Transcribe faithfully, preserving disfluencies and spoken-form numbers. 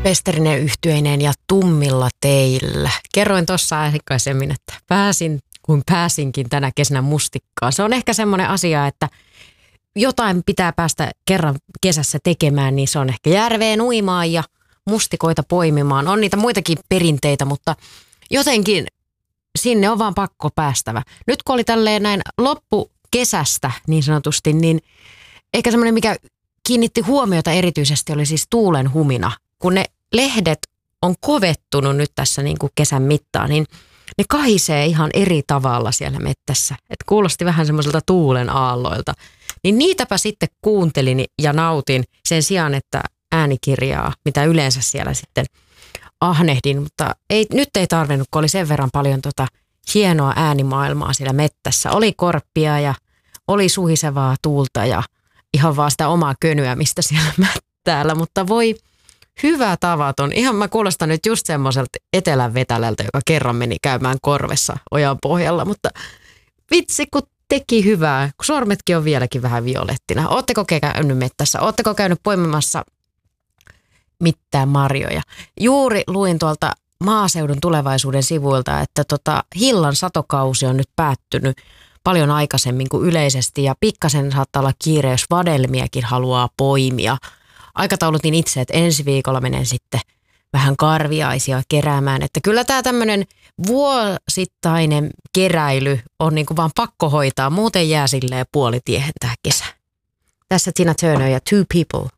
Pesterinen yhtyeineen ja tummilla teillä. Kerroin tuossa aikaisemmin, että pääsin kuin pääsinkin tänä kesänä mustikkaan. Se on ehkä semmoinen asia, että jotain pitää päästä kerran kesässä tekemään, niin se on ehkä järveen uimaan ja mustikoita poimimaan. On niitä muitakin perinteitä, mutta jotenkin sinne on vaan pakko päästävä. Nyt kun oli tälleen näin loppukesästä niin sanotusti, niin ehkä semmoinen, mikä kiinnitti huomiota erityisesti, oli siis tuulen humina. Kun ne lehdet on kovettunut nyt tässä niin kuin kesän mittaan, niin ne kahisee ihan eri tavalla siellä mettässä. Et kuulosti vähän semmoiselta tuulen aalloilta. Niin niitäpä sitten kuuntelin ja nautin sen sijaan, että äänikirjaa, mitä yleensä siellä sitten ahnehdin. Mutta ei, nyt ei tarvinnut, kun oli sen verran paljon tota hienoa äänimaailmaa siellä mettässä. Oli korppia ja oli suhisevaa tuulta ja ihan vaan sitä omaa könyämistä siellä mättäällä. Mutta voi hyvä tavaton. Ihan mä kuulostan nyt just semmoiselta etelän vetälältä, joka kerran meni käymään korvessa ojan pohjalla. Mutta vitsi, kun teki hyvää, kun sormetkin on vieläkin vähän violettina. Ootteko käynyt mettässä? Ootteko käynyt poimimassa mitään marjoja? Juuri luin tuolta Maaseudun Tulevaisuuden sivuilta, että tota, hillan satokausi on nyt päättynyt paljon aikaisemmin kuin yleisesti ja pikkasen saattaa olla kiire, jos vadelmiakin haluaa poimia. Aikataulutin itse, että ensi viikolla menen sitten vähän karviaisia keräämään. Että kyllä tämä tämmöinen vuosittainen keräily on niin kuin vaan pakko hoitaa. Muuten jää silleen puolitiehen tämä kesä. Tässä Tina Turner ja Two People.